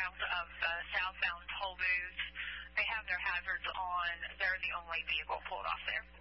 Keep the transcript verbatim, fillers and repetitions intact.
south of the southbound toll booth. They have their hazards on. They're the only vehicle pulled off there.